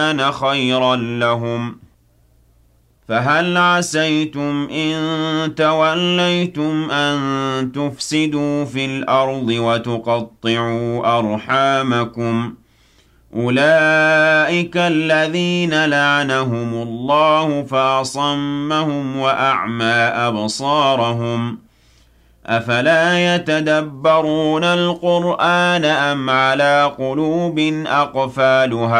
كَانَ خَيْرًا لَّهُمْ ۚ فَهَلْ عَسَيْتُمْ إِن تَوَلَّيْتُمْ أَن تُفْسِدُوا فِي الْأَرْضِ وَتُقَطِّعُوا أَرْحَامَكُمْ ۚ أُولَٰئِكَ الَّذِينَ لَعَنَهُمُ اللَّهُ فَأَصَمَّهُمْ وَأَعْمَىٰ أَبْصَارَهُمْ ۚ أَفَلَا يَتَدَبَّرُونَ الْقُرْآنَ أَمْ عَلَىٰ قُلُوبٍ أَقْفَالُهَا